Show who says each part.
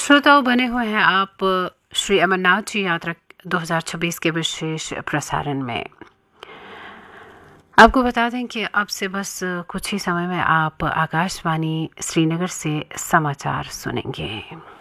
Speaker 1: श्रोताओं, बने हुए हैं आप श्री अमरनाथ जी यात्रा 2026 के विशेष प्रसारण में। आपको बता दें कि अब से बस कुछ ही समय में आप आकाशवाणी श्रीनगर से समाचार सुनेंगे।